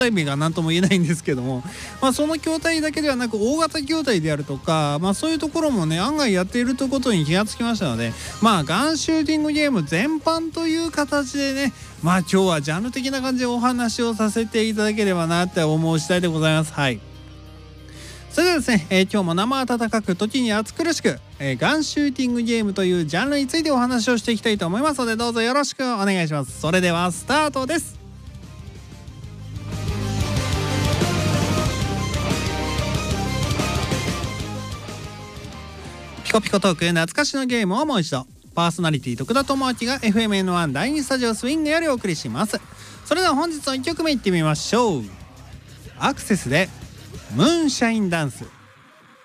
体名が何とも言えないんですけども、その筐体だけではなく大型筐体であるとか、そういうところもね案外やっているということに気がつきましたので、ガンシューティングゲーム全般という形でね、今日はジャンル的な感じでお話をさせていただければなって思う次第でございます。はい。それではですね、今日も生温かく時に暑苦しく、ガンシューティングゲームというジャンルについてお話をしていきたいと思いますので、どうぞよろしくお願いします。それではスタートです。ピコピコトーク懐かしのゲームをもう一度。パーソナリティ徳田智明が FMN1 第2スタジオスウィングよりお送りします。それでは本日の1曲目いってみましょう。アクセスでムーンシャインダンス。